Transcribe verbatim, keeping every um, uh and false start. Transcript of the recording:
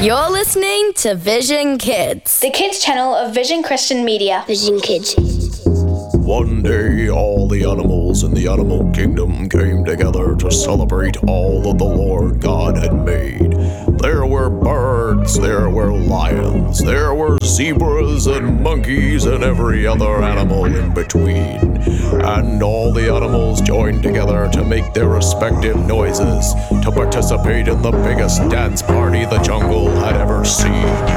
You're listening to Vision Kids, the kids channel of Vision Christian Media. Vision Kids. One day, all the animals in the animal kingdom came together to celebrate all that the Lord God had made. There were birds, there were lions, there were zebras and monkeys and every other animal in between. And all the animals joined together to make their respective noises to participate in the biggest dance party the jungle had ever seen.